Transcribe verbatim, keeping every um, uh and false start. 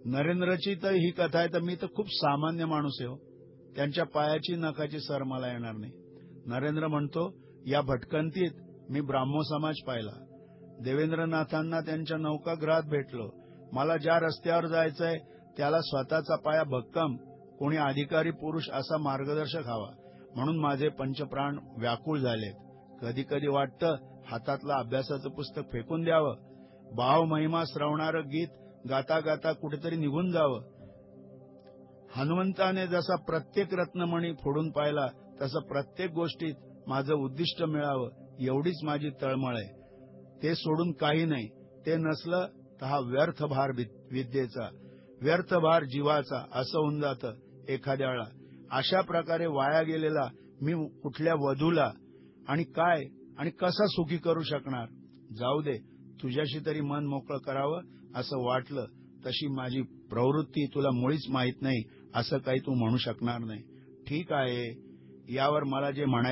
नरेंद्रची तर ही कथा आहे, तर मी तर खूप सामान्य माणूस आहे हो. त्यांच्या पायाची नखाची सर मला येणार नाही. नरेंद्र म्हणतो, या भटकंतीत मी ब्राह्मो समाज पाहिला. देवेंद्रनाथांना त्यांच्या नौकागृहात भेटलो. मला ज्या रस्त्यावर जायचंय त्याला स्वतःचा पाया भक्कम, कोणी अधिकारी पुरुष असा मार्गदर्शक हवा, म्हणून माझे पंचप्राण व्याकुळ झालेत. कधी कधी वाटतं हातातलं अभ्यासाचं पुस्तक फेकून द्यावं, भाव महिमा श्रवणारं गीत गाता गाता कुठेतरी निघून जावं. हनुमंताने जसा प्रत्येक रत्नमणी फोडून पाहिला, तसं प्रत्येक गोष्टीत माझं उद्दिष्ट मिळावं एवढीच माझी तळमळ आहे. ते सोडून काही नाही. ते नसलं तर हा व्यर्थ भार विद्येचा, व्यर्थ भार जीवाचा असं होऊन जातं एखाद्या वेळा. अशा प्रकारे वाया गेलेला मी कुठल्या वधूला आणि काय आणि कसा सुखी करू शकणार. जाऊ दे, तुझ्याशी तरी मन मोकळं करावं असं वाटलं. तशी माझी प्रवृत्ती तुला मुळीच माहीत नाही असं काही तू म्हणू शकणार नाही. ठीक आहे, यावर मला जे म्हणायचं